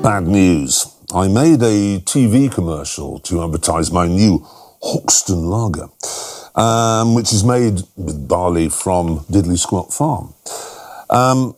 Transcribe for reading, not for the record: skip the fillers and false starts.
Bad news. I made a TV commercial to advertise my new Hoxton Lager, which is made with barley from Diddley Squat Farm.